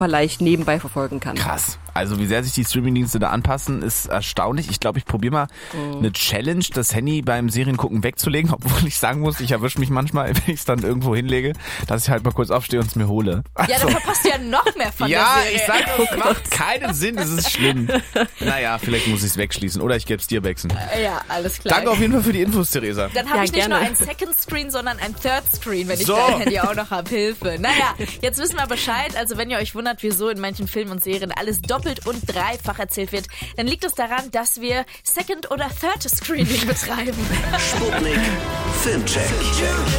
leicht nebenbei verfolgen kann. Krass. Also wie sehr sich die Streamingdienste da anpassen, ist erstaunlich. Ich glaube, ich probiere mal eine Challenge, das Handy beim Seriengucken wegzulegen, obwohl ich sagen muss, ich erwische mich manchmal, wenn ich es dann irgendwo hinlege, dass ich halt mal kurz aufstehe und es mir hole. Ja, dann verpasst du ja noch mehr von der Serie. Ich sag, es macht keinen Sinn, es ist schlimm. Naja, vielleicht muss ich es wegschließen oder ich gebe es dir, Bexen. Ja, alles klar. Danke auf jeden Fall für die Infos, Theresa. Dann habe ich nicht gerne. nur ein Second Screen, sondern ein Third Screen, wenn ich dein Handy auch noch habe. Hilfe. Naja, jetzt wissen wir Bescheid. Also wenn ihr euch wundert, wieso in manchen Filmen und Serien alles doppelt und dreifach erzählt wird, dann liegt es daran, dass wir Second- oder Third Screening betreiben. Sputnik Filmcheck.